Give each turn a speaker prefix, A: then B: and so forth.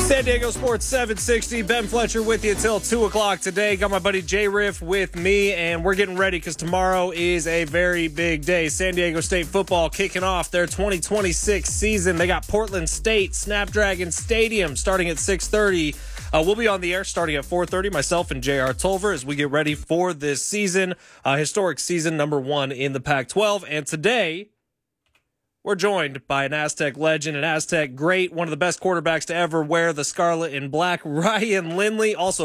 A: San Diego Sports 760. Ben Fletcher with you until 2 o'clock today. Got my buddy Jay Riff with me, and we're getting ready because tomorrow is a very big day. San Diego State football kicking off their 2026 season. They got Portland State Snapdragon Stadium starting at 6:30. We'll be on the air starting at 4:30, myself and J.R. Tolver, as we get ready for this season. Historic season number 1 in the Pac-12. And today, we're joined by an Aztec legend, an Aztec great, one of the best quarterbacks to ever wear the scarlet and black, Ryan Lindley, also